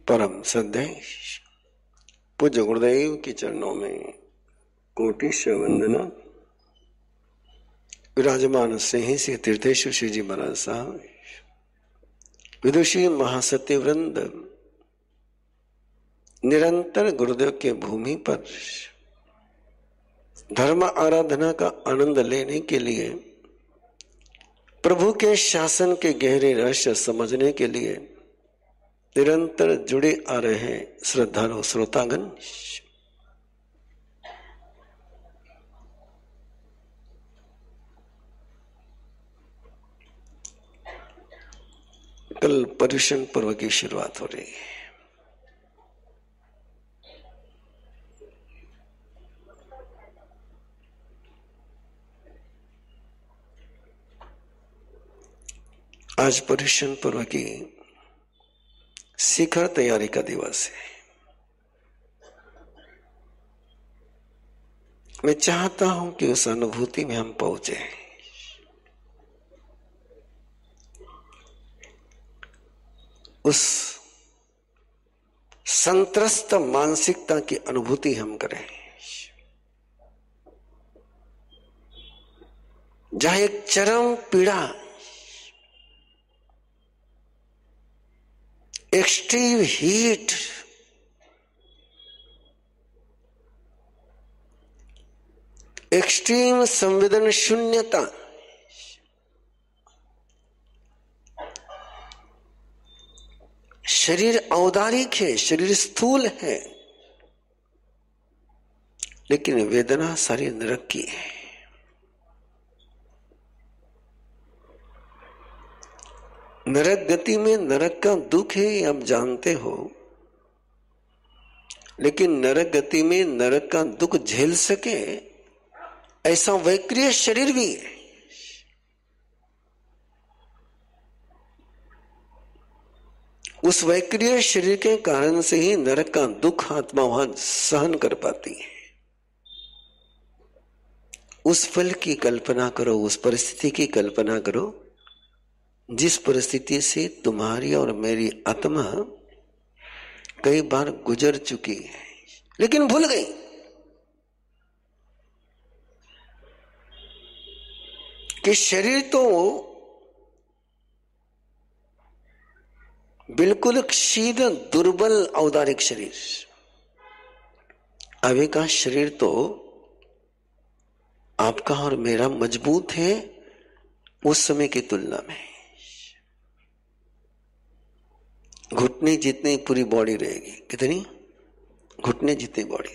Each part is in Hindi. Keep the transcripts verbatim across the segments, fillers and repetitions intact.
परम श्रद्धेय पूज्य गुरुदेव के चरणों में कोटि से वंदना। विराजमान सिंह से तीर्थेश्वर श्री जी महाराज साहब, विदुषी महासत्य वृंद, निरंतर गुरुदेव के भूमि पर धर्म आराधना का आनंद लेने के लिए, प्रभु के शासन के गहरे रहस्य समझने के लिए निरंतर जुड़े आ रहे हैं श्रद्धालु श्रोतागण। कल पर्युषण पर्व की शुरुआत हो रही है। आज पर्युषण पर्व की शिखर तैयारी का दिवस है। मैं चाहता हूं कि उस अनुभूति में हम पहुंचे। उस संत्रस्त मानसिकता की अनुभूति हम करें, जहां एक चरम पीड़ा, एक्सट्रीम हीट, एक्सट्रीम संवेदन शून्यता, शरीर औदारिक है, शरीर स्थूल है, लेकिन वेदना सारी नरक की है। नरक गति में नरक का दुख है, ये आप जानते हो, लेकिन नरक गति में नरक का दुख झेल सके ऐसा वैक्रिय शरीर भी है। उस वैक्रिय शरीर के कारण से ही नरक का दुख आत्मा वहां सहन कर पाती है। उस फल की कल्पना करो, उस परिस्थिति की कल्पना करो जिस परिस्थिति से तुम्हारी और मेरी आत्मा कई बार गुजर चुकी है, लेकिन भूल गई। कि शरीर तो बिल्कुल क्षीण दुर्बल औदारिक शरीर, अभी का शरीर तो आपका और मेरा मजबूत है उस समय की तुलना में। घुटने जितनी पूरी बॉडी रहेगी, कितनी? घुटने जितनी बॉडी।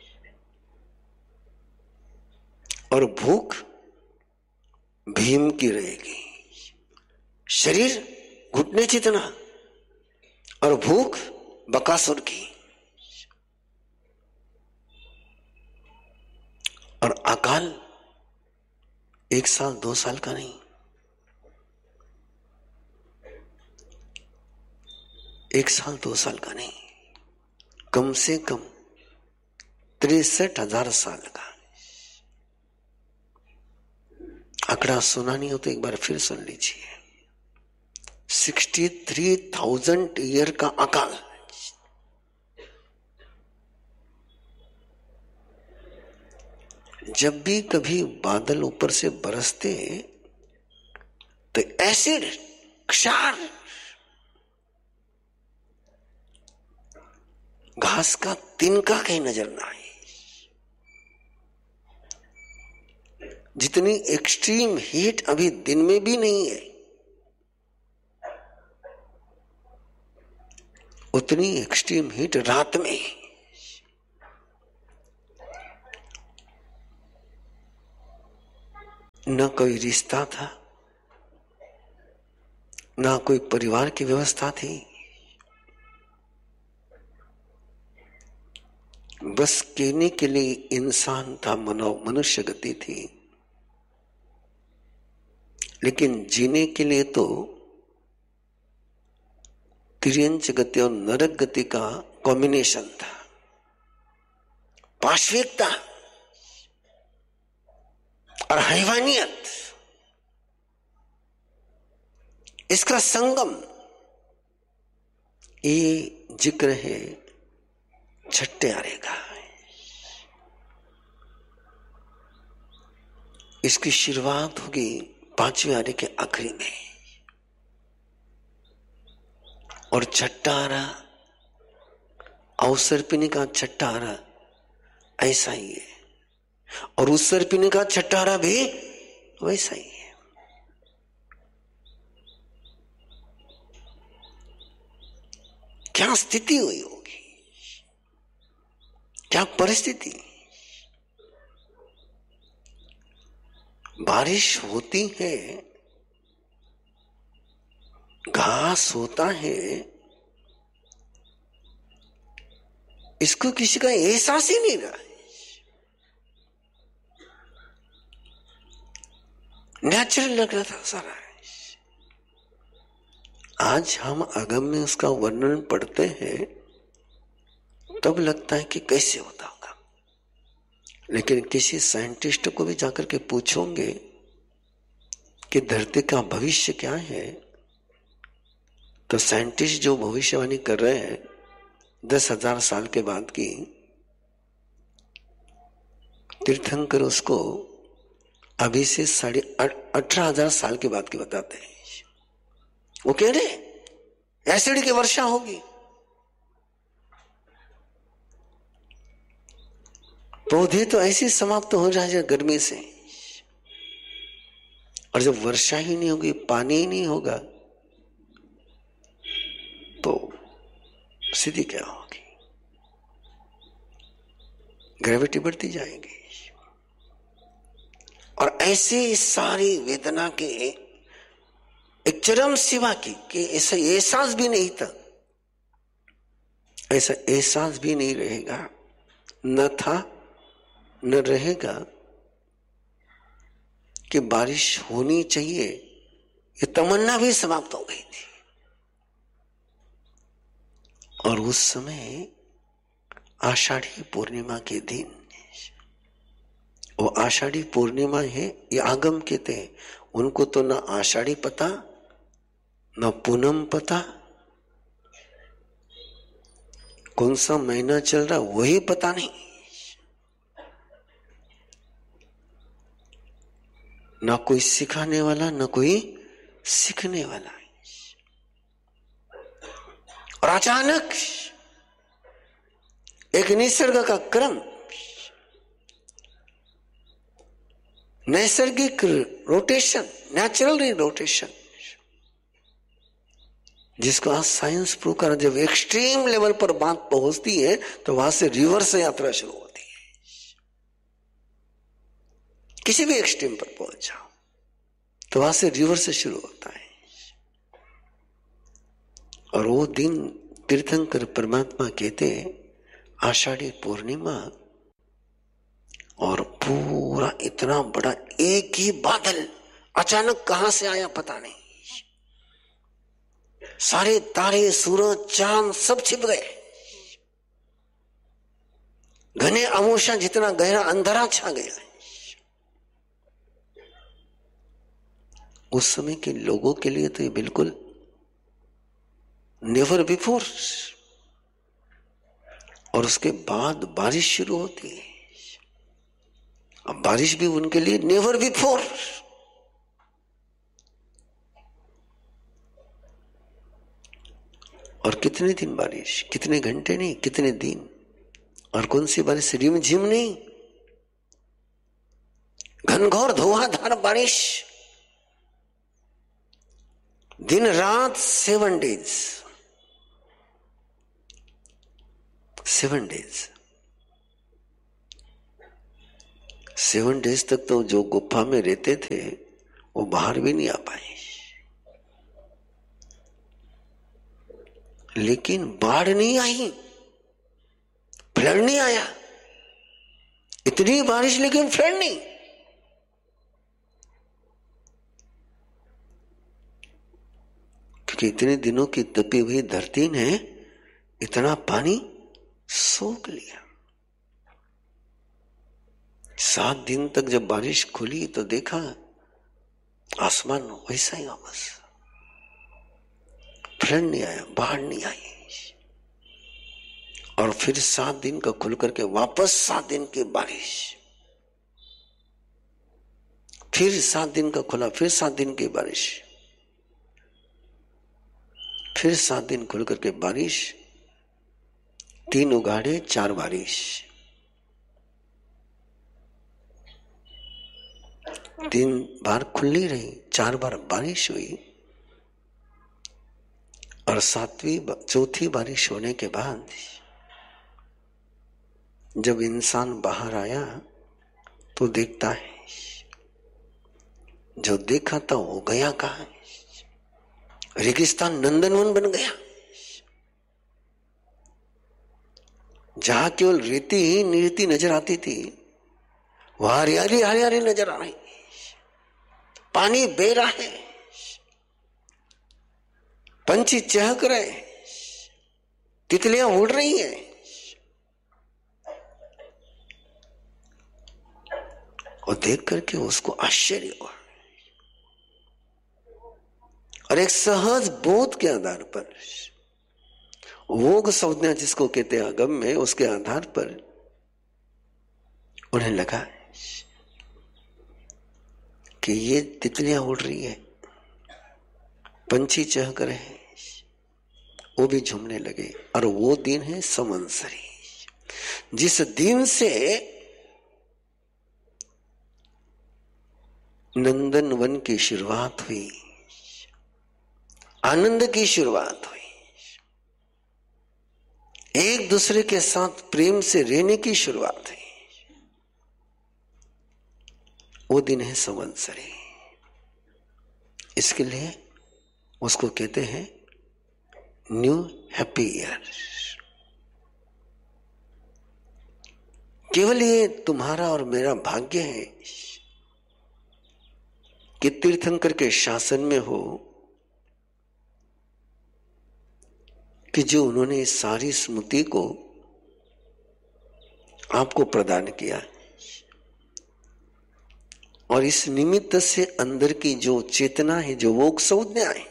और भूख भीम की रहेगी। शरीर घुटने जितना और भूख बकासुर की। और अकाल एक साल दो साल का नहीं, एक साल दो साल का नहीं, कम से कम तिरसठ हजार साल का। आंकड़ा सुना नहीं हो तो एक बार फिर सुन लीजिए। सिक्सटी थ्री थाउजेंड ईयर का अकाल। जब भी कभी बादल ऊपर से बरसते तो एसिड, क्षार, घास का तिनका कहीं नजर ना आए। जितनी एक्सट्रीम हीट अभी दिन में भी नहीं है, उतनी एक्सट्रीम हीट रात में। न कोई रिश्ता था, ना कोई परिवार की व्यवस्था थी, बस कहने के लिए इंसान था, मनो मनुष्य गति थी, लेकिन जीने के लिए तो तिर्यंच गति और नरक गति का कॉम्बिनेशन था। पाशविकता और हैवानियत, इसका संगम, ये जिक्र है छठे आरे का। इसकी शुरुआत होगी पांचवें आरे के आखिरी में, और छठा आरा अवसर्पिणी का छठा आरा ऐसा ही है, और उत्सर्पिणी का छठा आरा भी वैसा ही है। क्या स्थिति हुई होगी, क्या परिस्थिति। बारिश होती है, घास होता है, इसको किसी का एहसास ही नहीं रहा। नेचुरल लग रहा था सारा। आज हम अगम में उसका वर्णन पढ़ते हैं तब लगता है कि कैसे होता होगा, लेकिन किसी साइंटिस्ट को भी जाकर के पूछोगे कि धरती का भविष्य क्या है, तो साइंटिस्ट जो भविष्यवाणी कर रहे हैं दस हजार साल के बाद की, तीर्थंकर उसको अभी से साढ़े अठारह हजार साल के बाद की बताते हैं। वो कह रहे एसिड की वर्षा होगी, पौधे तो ऐसे समाप्त हो जाए गर्मी से, और जब वर्षा ही नहीं होगी, पानी ही नहीं होगा, तो स्थिति क्या होगी? ग्रेविटी बढ़ती जाएगी। और ऐसे सारी वेदना के एक चरम सीमा की कि ऐसा एहसास भी नहीं था, ऐसा एहसास भी नहीं रहेगा, न था न रहेगा कि बारिश होनी चाहिए, ये तमन्ना भी समाप्त हो गई थी। और उस समय आषाढ़ी पूर्णिमा के दिन, वो आषाढ़ी पूर्णिमा है, ये आगम कहते हैं। उनको तो ना आषाढ़ी पता, ना पूनम पता, कौन सा महीना चल रहा वही पता नहीं, ना कोई सिखाने वाला, ना कोई सीखने वाला। और अचानक एक निसर्ग का क्रम, नैसर्गिक रोटेशन, नेचुरल रोटेशन, जिसको आज साइंस प्रूव कर, जब एक्सट्रीम लेवल पर बात पहुंचती है तो वहां से रिवर्स यात्रा शुरू होती है। किसी भी एक्सट्रीम पर पहुंच जाओ तो वहां से रिवर्स शुरू होता है। और वो दिन तीर्थंकर परमात्मा कहते हैं आषाढ़ी पूर्णिमा, और पूरा इतना बड़ा एक ही बादल अचानक कहां से आया पता नहीं, सारे तारे, सूरज, चांद सब छिप गए, घने आमोशा जितना गहरा अंधेरा छा गया। उस समय के लोगों के लिए तो ये बिल्कुल नेवर बिफोर। और उसके बाद बारिश शुरू होती है, अब बारिश भी उनके लिए नेवर बिफोर। और कितने दिन बारिश, कितने घंटे नहीं, कितने दिन, और कौन सी बारिश, रिम झिम नहीं, घनघोर धुआंधार बारिश, दिन रात, seven days seven days seven days तक तो जो गुफा में रहते थे वो बाहर भी नहीं आ पाए। लेकिन बाढ़ नहीं आई, फ्लड नहीं आया, इतनी बारिश लेकिन फ्लड नहीं। क्योंकि इतने दिनों की तपी हुई धरती ने इतना पानी सोख लिया। सात दिन तक जब बारिश खुली तो देखा आसमान वैसा ही वापस, फ्लड नहीं आया, बाढ़ नहीं आई। और फिर सात दिन का खुल करके वापस सात दिन की बारिश, फिर सात दिन का खुला, फिर सात दिन की बारिश, फिर सात दिन खुल करके बारिश, तीन उगाड़े चार बारिश, तीन बार खुली रही, चार बार बारिश हुई, और सातवीं चौथी बारिश होने के बाद जब इंसान बाहर आया तो देखता है जो देखा था वो गया कहाँ? रेगिस्तान नंदनवन बन गया। जहां केवल रेती ही रेती नजर आती थी, वहां हरियाली हरियाली नजर आ रही, पानी बह रहा है, पंछी चहक रहे, तितलियां उड़ रही हैं, और देख करके उसको आश्चर्य हुआ। और एक सहज बोध के आधार पर, वोग संज्ञा जिसको कहते हैं आगम में, उसके आधार पर उन्हें लगा कि ये तितलियां उड़ रही है, पंछी चहक रहे हैं, वो भी झूमने लगे। और वो दिन है संवत्सरी, जिस दिन से नंदन वन की शुरुआत हुई, आनंद की शुरुआत हुई, एक दूसरे के साथ प्रेम से रहने की शुरुआत हुई, वो दिन है संवत्सरी। इसके लिए उसको कहते हैं न्यू हैप्पी ईयर। केवल ये तुम्हारा और मेरा भाग्य है कि तीर्थंकर के शासन में हो, कि जो उन्होंने इस सारी स्मृति को आपको प्रदान किया, और इस निमित्त से अंदर की जो चेतना है, जो वो संज्ञा है,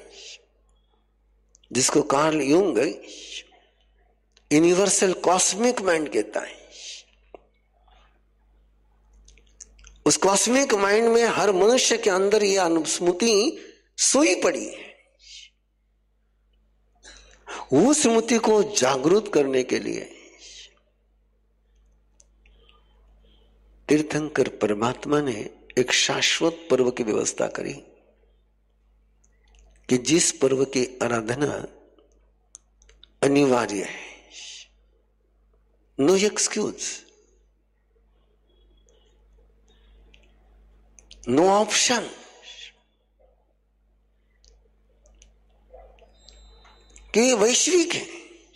जिसको Karl Jung universal cosmic mind कहता है, उस कॉस्मिक माइंड में हर मनुष्य के अंदर यह अनुस्मृति सोई पड़ी है। वो स्मृति को जागृत करने के लिए तीर्थंकर परमात्मा ने एक शाश्वत पर्व की व्यवस्था करी कि जिस पर्व की आराधना अनिवार्य है, नो एक्सक्यूज, नो ऑप्शन, कि ये वैश्विक है,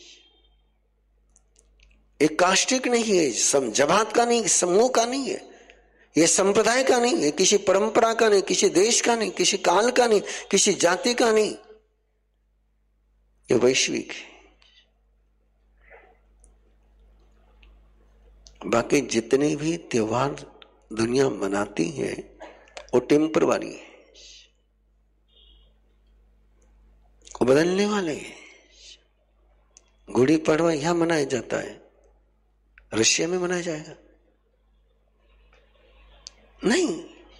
एक काष्टिक नहीं है, सम जमात का नहीं, समूह का नहीं है, ये संप्रदाय का नहीं है, किसी परंपरा का नहीं, किसी देश का नहीं, किसी काल का नहीं, किसी जाति का नहीं, ये वैश्विक है। बाकी जितने भी त्योहार दुनिया मनाती है वो टेम्पररी है, वो बदलने वाले हैं। गुड़ी पड़वा यहां मनाया जाता है, रशिया में मनाया जाएगा नहीं।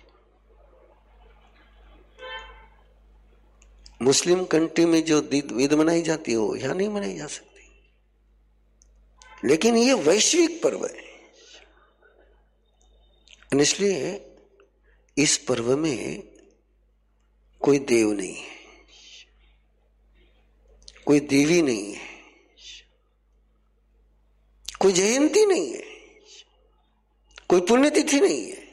मुस्लिम कंट्री में जो ईद मनाई जाती है वो यहां नहीं मनाई जा सकती, लेकिन ये वैश्विक पर्व है। इसलिए इस पर्व में कोई देव नहीं है, कोई देवी नहीं है, कोई जयंती नहीं है, कोई पुण्यतिथि नहीं है।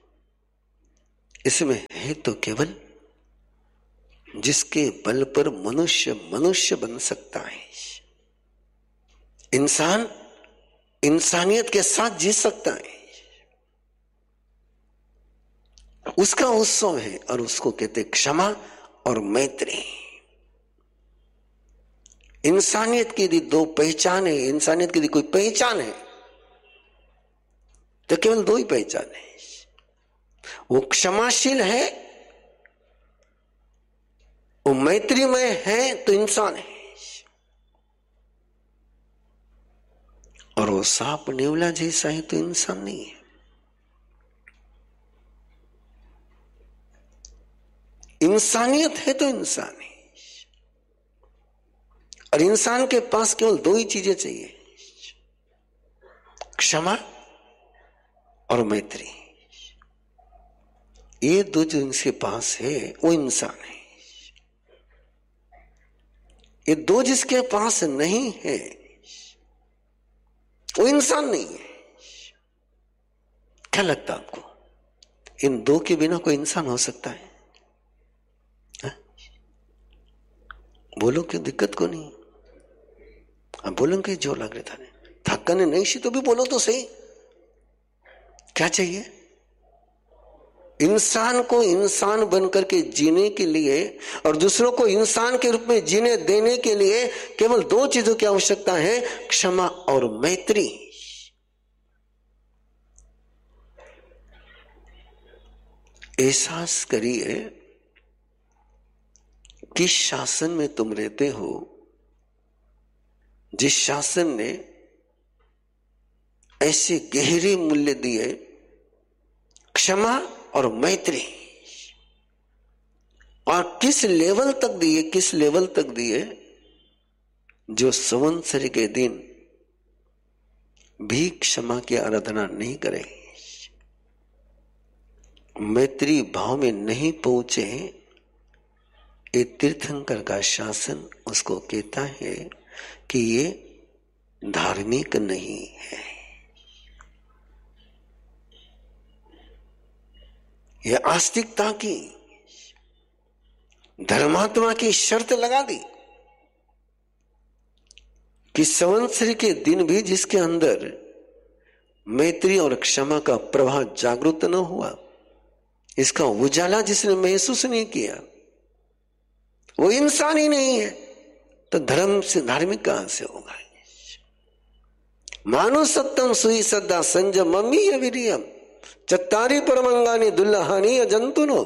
इसमें है तो केवल जिसके बल पर मनुष्य मनुष्य बन सकता है, इंसान इंसानियत के साथ जी सकता है, उसका उत्सव है। और उसको कहते क्षमा और मैत्री। इंसानियत की यदि दो पहचान है, इंसानियत की यदि कोई पहचान है तो केवल दो ही पहचान है, वो क्षमाशील है, वो मैत्रीमय है, तो इंसान है। और वो सांप नेवला जैसा है तो इंसान नहीं है। इंसानियत है तो इंसान है। और इंसान के पास केवल दो ही चीजें चाहिए, क्षमा और मैत्री। ये दो जो इनके पास है वो इंसान है। ये दो जिसके पास नहीं है वो इंसान नहीं है। क्या लगता आपको, इन दो के बिना कोई इंसान हो सकता है? हा? बोलो क्यों, दिक्कत को नहीं? अब बोलो कि जो लग रहा था थकने नहीं सी तो भी बोलो तो सही। क्या चाहिए? इंसान को इंसान बनकर के जीने के लिए और दूसरों को इंसान के रूप में जीने देने के लिए केवल दो चीजों की आवश्यकता है, क्षमा और मैत्री। एहसास करिए किस शासन में तुम रहते हो, जिस शासन ने ऐसे गहरे मूल्य दिए क्षमा और मैत्री, और किस लेवल तक दिए, किस लेवल तक दिए, जो संवत्सर के दिन भी क्षमा की आराधना नहीं करे, मैत्री भाव में नहीं पहुंचे, ये तीर्थंकर का शासन उसको कहता है कि ये धार्मिक नहीं है। ये आस्तिकता की, धर्मात्मा की शर्त लगा दी कि संवत्सर के दिन भी जिसके अंदर मैत्री और क्षमा का प्रवाह जागृत न हुआ, इसका उजाला जिसने महसूस नहीं किया, वो इंसान ही नहीं है। तो धर्म से धार्मिक कहां से होगा? मानो सत्यम सुई सद्दा संजम मम्मी वीरियम चत्तारी परमंगानी दुल्लहानी जंतुनो।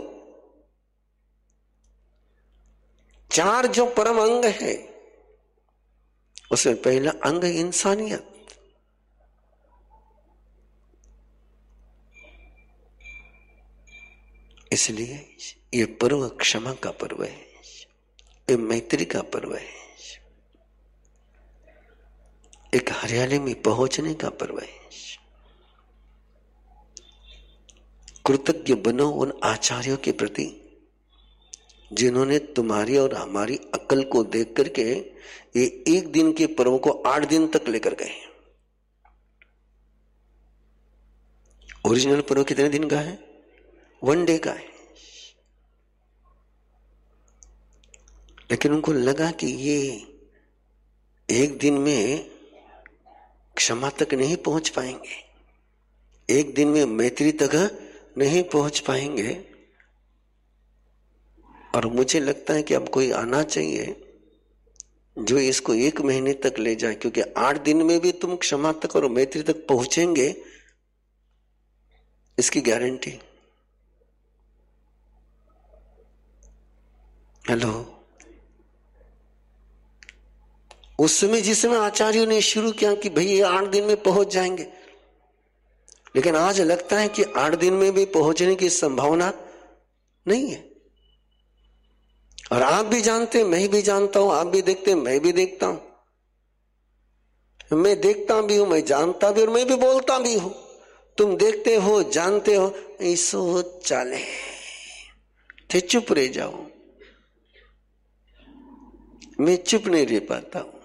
चार जो परम अंग है उसमें पहला अंग इंसानियत। इसलिए ये पर्व क्षमा का पर्व है, ये मैत्री का पर्व है, एक हरियाली में पहुंचने का पर्व है। कृतज्ञ बनो उन आचार्यों के प्रति जिन्होंने तुम्हारी और हमारी अक्ल को देख करके ये एक दिन के पर्व को आठ दिन तक लेकर गए। ओरिजिनल पर्व कितने दिन का है? वन डे का है। लेकिन उनको लगा कि ये एक दिन में क्षमा तक नहीं पहुंच पाएंगे, एक दिन में मैत्री तक नहीं पहुंच पाएंगे, और मुझे लगता है कि अब कोई आना चाहिए जो इसको एक महीने तक ले जाए, क्योंकि आठ दिन में भी तुम क्षमा तक और मैत्री तक पहुंचेंगे इसकी गारंटी। हेलो, उस समय जिस समय आचार्यों ने शुरू किया कि भाई ये आठ दिन में पहुंच जाएंगे, लेकिन आज लगता है कि आठ दिन में भी पहुंचने की संभावना नहीं है। और आप भी जानते हैं, मैं भी जानता हूं, आप भी देखते हैं, मैं भी देखता हूं, मैं देखता भी हूं, मैं जानता भी और मैं भी बोलता भी हूं। तुम देखते हो, जानते हो, ऐसो चाले थे, चुप रह जाओ। मैं चुप नहीं रह पाता हूं।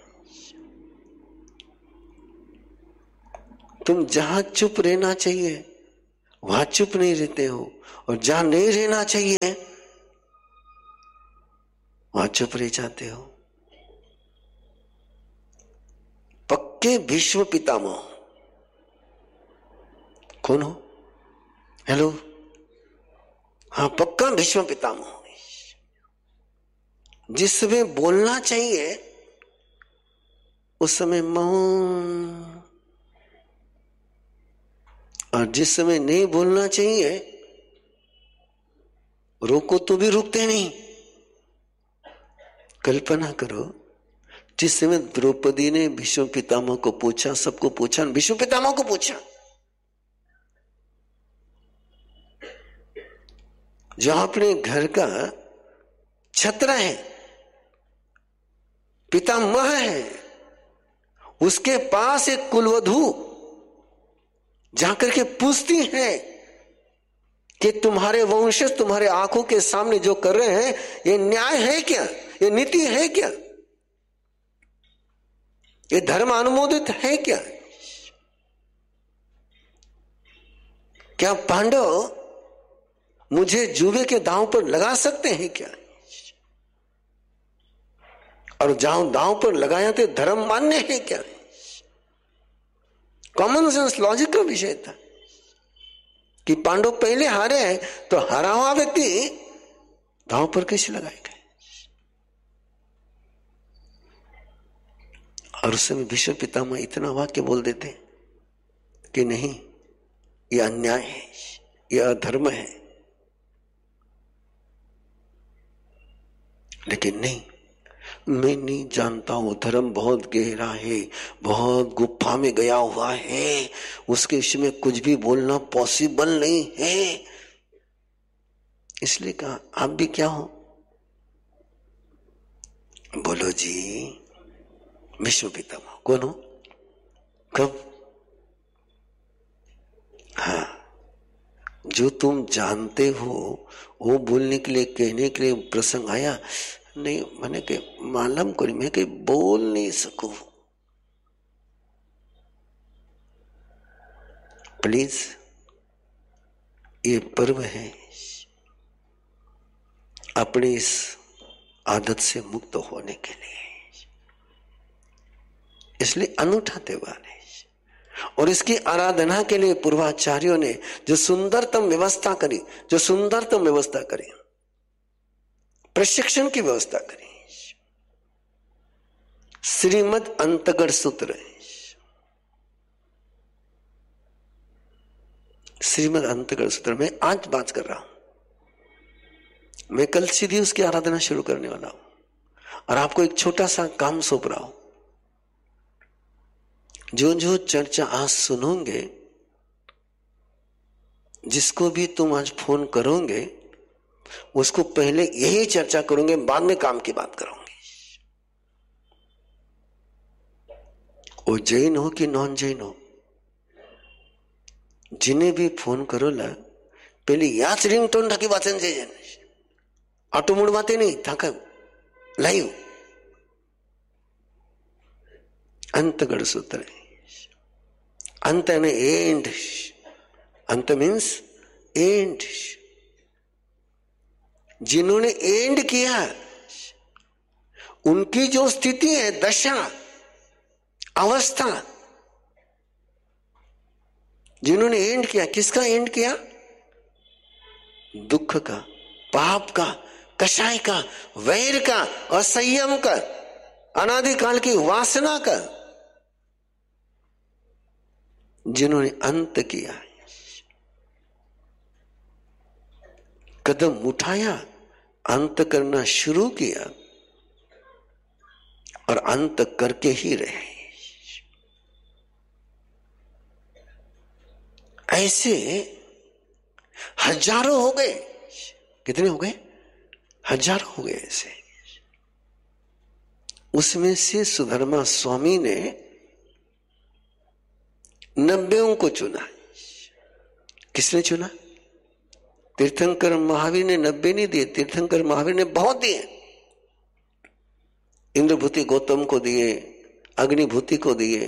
तुम जहां चुप रहना चाहिए वहां चुप नहीं रहते हो, और जहां नहीं रहना चाहिए वहां चुप रह जाते हो। पक्के भीष्म पितामह कौन हो? हेलो, हाँ, पक्का भीष्म पितामह। जिस समय बोलना चाहिए उस समय मौन, और जिस समय नहीं बोलना चाहिए रोको तो भी रुकते नहीं। कल्पना करो, जिस समय द्रौपदी ने भीष्म पितामह को पूछा, सबको पूछा, भीष्म पितामह को पूछा, जो अपने घर का छत्र है, पितामह है, उसके पास एक कुलवधू जाकर के पूछती है कि तुम्हारे वंशज तुम्हारे आंखों के सामने जो कर रहे हैं ये न्याय है क्या, ये नीति है क्या, ये धर्म अनुमोदित है क्या? क्या पांडव मुझे जुए के दांव पर लगा सकते हैं क्या? और जहां दांव पर लगाया तो धर्म मान्य है क्या? कॉमन सेंस लॉजिक का विषय था कि पांडव पहले हारे हैं तो हारा हुआ व्यक्ति दांव पर कैसे लगाएगा? और उस समय भीष्म पितामह इतना वाक्य बोल देते कि नहीं, यह अन्याय है, यह अधर्म है। लेकिन नहीं, मैं नहीं जानता हूं, धर्म बहुत गहरा है, बहुत गुफा में गया हुआ है, उसके विषय में कुछ भी बोलना पॉसिबल नहीं है। इसलिए कहा आप भी क्या हो? बोलो जी। भीष्म पितामह कौन हो? कब? हाँ, जो तुम जानते हो वो बोलने के लिए, कहने के लिए प्रसंग आया नहीं। मैंने कहा मालूम करी, मैं कहीं बोल नहीं सकूं, प्लीज ये पर्व है, अपनी इस आदत से मुक्त होने के लिए, इसलिए अनूठा त्योहार है। और इसकी आराधना के लिए पूर्वाचार्यों ने जो सुंदरतम व्यवस्था करी, जो सुंदरतम व्यवस्था करी, प्रशिक्षण की व्यवस्था करी, श्रीमद् अंतगढ़ सूत्र है। श्रीमद् अंतगढ़ सूत्र में आज बात कर रहा हूं। मैं कल सीधी उसकी आराधना शुरू करने वाला हूं और आपको एक छोटा सा काम सौंप रहा हूं। जो जो चर्चा आज सुनोगे, जिसको भी तुम आज फोन करोगे, उसको पहले यही चर्चा करोगे, बाद में काम की बात करोगे। वो जैन हो कि नॉन जैन हो, जिन्हें भी फोन करो ला, पहले याच रिंगटोन ढकी वाचन चाहिए, ऑटो मोड बातें नहीं था, लाइव अंतगढ़ सूत्र है। अंत यानी एंड, अंत मीन्स एंड। जिन्होंने एंड किया उनकी जो स्थिति है, दशा, अवस्था, जिन्होंने एंड किया, किसका एंड किया? दुख का, पाप का, कषाय का, वैर का, असंयम का, अनादिकाल की वासना का, जिन्होंने अंत किया, कदम उठाया, अंत करना शुरू किया और अंत करके ही रहे। ऐसे हजारों हो गए। कितने हो गए? हजारों हो गए ऐसे। उसमें से सुधर्मा स्वामी ने नब्बेों को चुना। किसने चुना? तीर्थंकर महावीर ने नब्बे नहीं दिए, तीर्थंकर महावीर ने बहुत दिए। इंद्रभूति गौतम को दिए, अग्निभूति को दिए।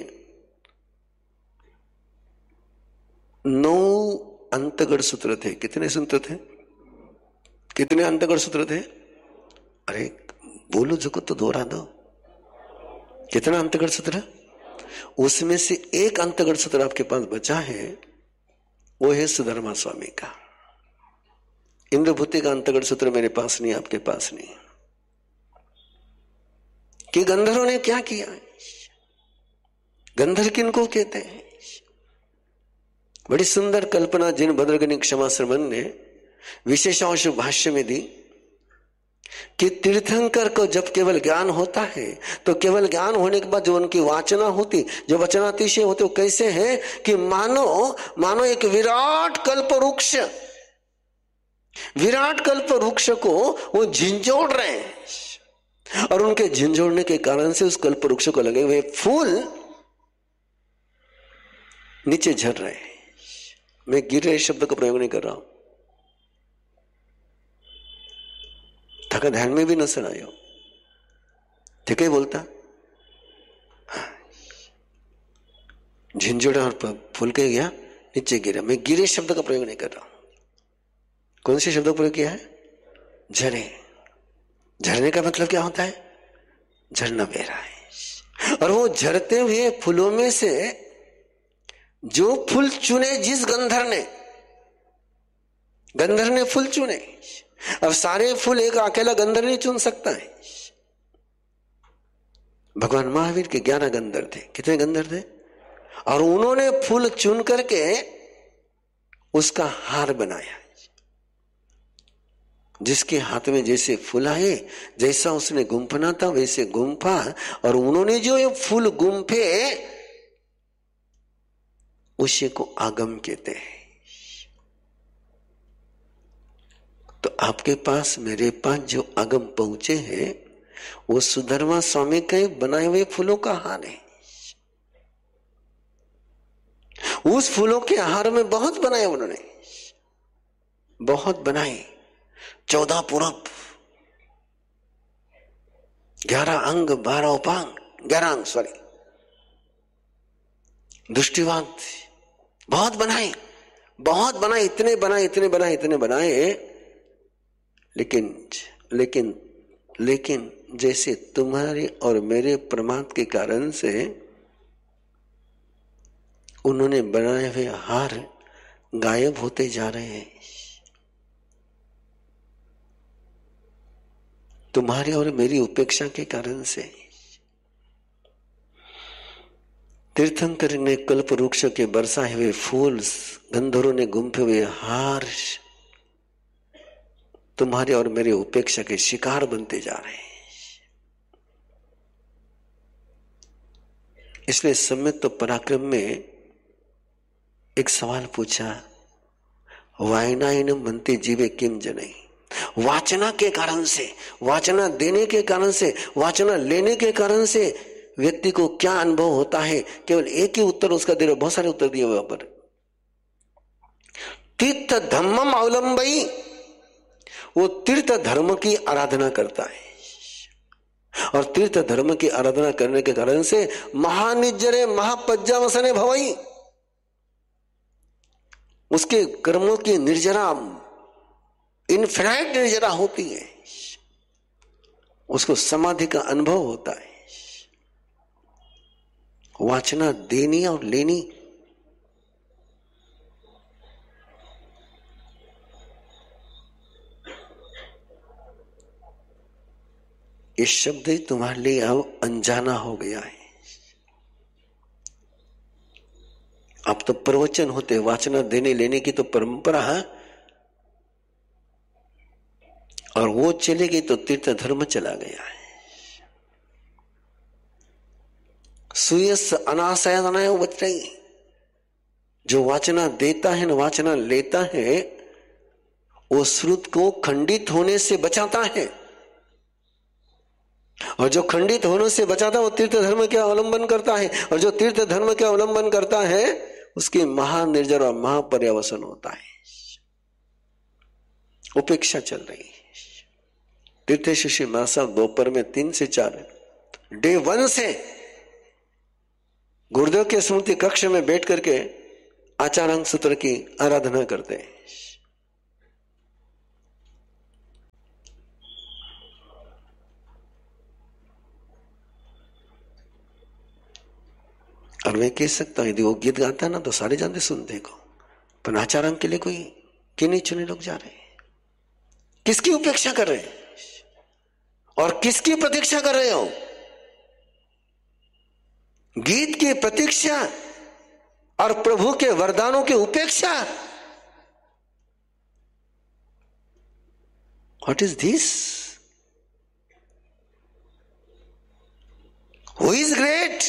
नौ अंतगढ़ सूत्र थे। कितने सूत्र थे? कितने अंतगढ़ सूत्र थे? अरे बोलो जगत तो दोहरा दो। कितना अंतगढ़ सूत्र? उसमें से एक अंतगढ़ सूत्र आपके पास बचा है, वो है सुधर्मा स्वामी का। इंद्रभूति का अंतगढ़ सूत्र मेरे पास नहीं, आपके पास नहीं। कि गंधर्वों ने क्या किया? गंधर्व किनको कहते हैं? बड़ी सुंदर कल्पना जिन भद्रगनी क्षमा श्रवण ने विशेषांश भाष्य में दी कि तीर्थंकर को जब केवल ज्ञान होता है तो केवल ज्ञान होने के बाद जो उनकी वाचना होती, जो वचनातिशय होते, वो कैसे है कि मानो मानो एक विराट कल्प वृक्ष, विराट कल्प वृक्ष को वो झिंझोड़ रहे हैं और उनके झिंझोड़ने के कारण से उस कल्प वृक्ष को लगे हुए फूल नीचे झड़ रहे हैं। मैं गिर रहे शब्द का प्रयोग नहीं कर रहा हूं, थका ध्यान में भी न सुनायो, ठीक है बोलता। झिंझोड़ा और फूल के गया नीचे गिरा। मैं गिरे शब्द का प्रयोग नहीं कर रहा हूं। कौन से शब्द का प्रयोग किया है? झरे। झरने का मतलब क्या होता है? झरना बह रहा है। और वो झरते हुए फूलों में से जो फूल चुने जिस गंधर ने, गंधर ने फूल चुने। अब सारे फूल एक अकेला गंधर नहीं चुन सकता है। भगवान महावीर के ग्यारह गंधर थे। कितने गंधर थे? और उन्होंने फूल चुन करके उसका हार बनाया। जिसके हाथ में जैसे फूल आए, जैसा उसने गुंफना था वैसे गुंफा, और उन्होंने जो ये फूल गुंफे उसी को आगम कहते हैं। तो आपके पास, मेरे पास जो आगम पहुंचे हैं वो सुधर्मा स्वामी के बनाए हुए फूलों का हार है। उस फूलों के हार में बहुत बनाए उन्होंने, बहुत बनाए। चौदह पूरब, ग्यारह अंग, बारह उपांग, ग्यारह अंग सॉरी दृष्टिवाद, बहुत बनाए, बहुत बनाए, इतने बनाए, इतने बनाए, इतने बनाए। लेकिन लेकिन लेकिन जैसे तुम्हारे और मेरे प्रमाद के कारण से उन्होंने बनाए हुए हार गायब होते जा रहे हैं। तुम्हारी और मेरी उपेक्षा के कारण से तीर्थंकर ने कल्प वृक्ष के बरसाए हुए फूल, गंधर्वों ने गुंफे हुए हार तुम्हारे और मेरे उपेक्षा के शिकार बनते जा रहे हैं। इसलिए सम्यक तो पराक्रम में एक सवाल पूछा, वायनायनम बनते जीवे किम जनई। वाचना के कारण से, वाचना देने के कारण से, वाचना लेने के कारण से व्यक्ति को क्या अनुभव होता है? केवल एक ही उत्तर उसका दे रहे, बहुत सारे उत्तर दिए हुए पर। तीर्थ धम्मम अवलंबई, वो तीर्थ धर्म की आराधना करता है और तीर्थ धर्म की आराधना करने के कारण से महानिज्जरे महापज्जावसने भवई, उसके कर्मों की निर्जरा, इनफिनाइट निर्जरा होती है, उसको समाधि का अनुभव होता है। वाचना देनी और लेनी, ये शब्द ही तुम्हारे लिए अब अनजाना हो गया है। अब तो प्रवचन होते, वाचना देने लेने की तो परंपरा है, और वो चले गई तो तीर्थ धर्म चला गया है। सुयस अनाशयनाय बच रही। जो वाचना देता है न वाचना लेता है, वो श्रुत को खंडित होने से बचाता है, और जो खंडित होने से बचाता है वो तीर्थ धर्म के अवलंबन करता है, और जो तीर्थ धर्म के अवलंबन करता है उसकी महानिर्जर और महापर्यावसन होता है। उपेक्षा चल रही है। तीर्थ शिष्य मासा दोपहर में तीन से चार डे वन से गुरुदेव के स्मृति कक्ष में बैठ करके आचारांग सूत्र की आराधना करते हैं। और मैं कह सकता हूं यदि वो गीत गाता ना तो सारे जानते सुनते को, पर आचारांग के लिए कोई गिने चुने लोग जा रहे हैं। किसकी उपेक्षा कर रहे हैं और किसकी प्रतीक्षा कर रहे हो? गीत की प्रतीक्षा और प्रभु के वरदानों की उपेक्षा। What is this? Who is great?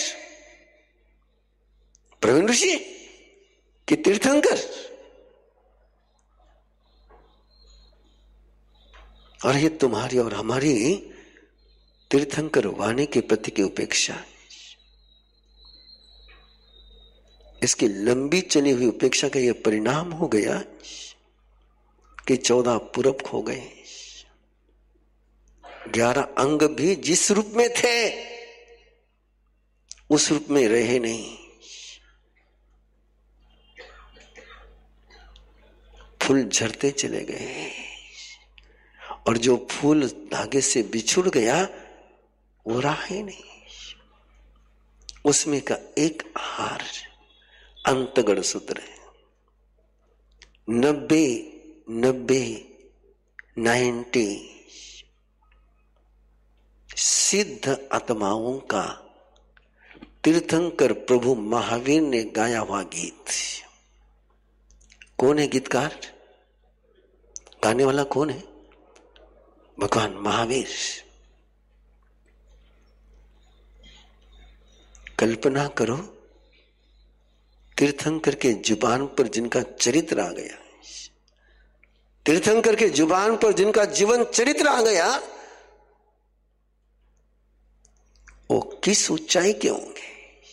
Praveen ऋषि कि तीर्थंकर? और ये तुम्हारी और हमारी तीर्थंकर वाणी के प्रति की उपेक्षा, इसकी लंबी चली हुई उपेक्षा का यह परिणाम हो गया कि चौदह पूरब खो गए, ग्यारह अंग भी जिस रूप में थे उस रूप में रहे नहीं। फूल झड़ते चले गए और जो फूल धागे से बिछुड़ गया वो रहा ही नहीं। उसमें का एक हार अंतगढ़ सूत्र है। नब्बे नब्बे नाइन्टी सिद्ध आत्माओं का तीर्थंकर प्रभु महावीर ने गाया हुआ गीत। कौन है गीतकार? गाने वाला कौन है? भगवान महावीर। कल्पना करो, तीर्थंकर के जुबान पर जिनका चरित्र आ गया, तीर्थंकर के जुबान पर जिनका जीवन चरित्र आ गया, वो किस ऊंचाई के होंगे।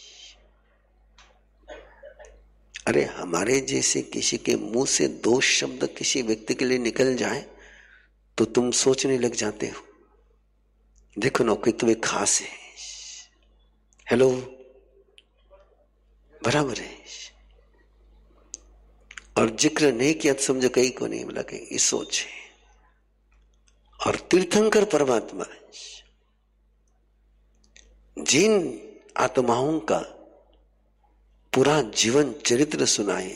अरे हमारे जैसे किसी के मुंह से दो शब्द किसी व्यक्ति के लिए निकल जाए तो तुम सोचने लग जाते हो, देखो ना कि तुम्हें खास है, हेलो, बराबर है। और जिक्र नहीं किया तो समझो कहीं को नहीं मिला, कहीं ये सोच है। और तीर्थंकर परमात्मा जिन आत्माओं का पूरा जीवन चरित्र सुनाए,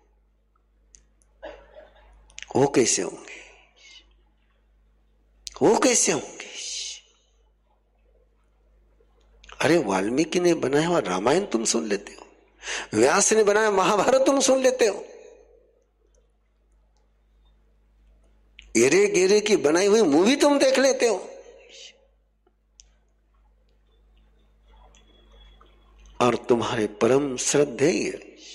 वो कैसे होंगे? वो कैसे होंगे? अरे वाल्मीकि ने बनाया हुआ रामायण तुम सुन लेते हो, व्यास ने बनाया महाभारत तुम सुन लेते हो, एरे गेरे की बनाई हुई मूवी तुम देख लेते हो, और तुम्हारे परम श्रद्धेय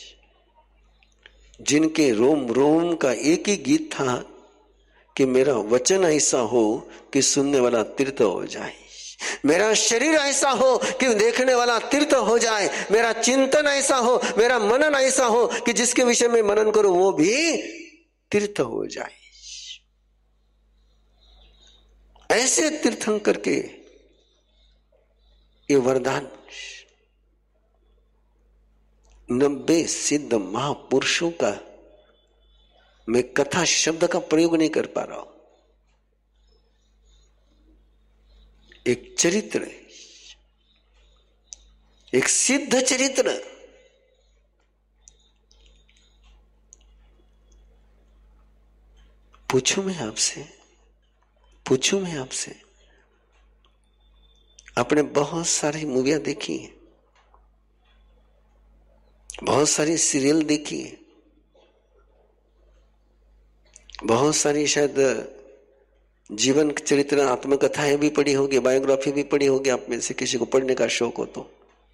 जिनके रोम रोम का एक ही गीत था कि मेरा वचन ऐसा हो कि सुनने वाला तीर्थ हो जाए, मेरा शरीर ऐसा हो कि देखने वाला तीर्थ हो जाए, मेरा चिंतन ऐसा हो, मेरा मनन ऐसा हो कि जिसके विषय में मनन करो वो भी तीर्थ हो जाए। ऐसे तीर्थंकर के ये वरदान नब्बे सिद्ध महापुरुषों का मैं कथा शब्द का प्रयोग नहीं कर पा रहा हूं। एक चरित्र, एक सिद्ध चरित्र, पूछूं मैं आपसे, पूछूं मैं आपसे, आपने बहुत सारी मूवियां देखी हैं, बहुत सारी सीरियल देखी है, बहुत सारी शायद जीवन चरित्र आत्मकथाएं भी पढ़ी होगी, बायोग्राफी भी पढ़ी होगी, आप में से किसी को पढ़ने का शौक हो तो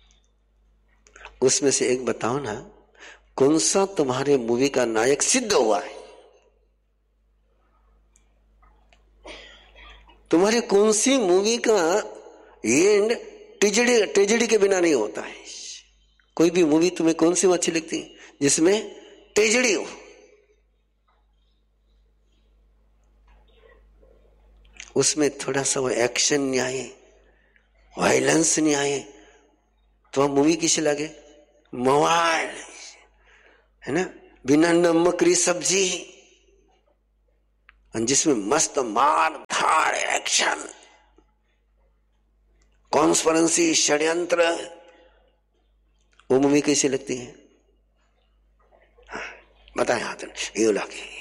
उसमें से एक बताओ ना, कौन सा तुम्हारे मूवी का नायक सिद्ध हुआ है? तुम्हारी कौन सी मूवी का एंड ट्रेजेडी ट्रेजेडी के बिना नहीं होता है? कोई भी मूवी तुम्हें कौन सी अच्छी लगती है जिसमें ट्रेजेडी हो? उसमें थोड़ा सा वो एक्शन नहीं आए, वायलेंस नहीं आए तो वह मूवी किसे लगे? मवाल है ना, बिना नमक सब्जी, जिसमें मस्त मार धार एक्शन, कॉन्स्पिरेसी, षड्यंत्र, वो मूवी कैसी लगती है? हाँ, बताए हाथ ये लगे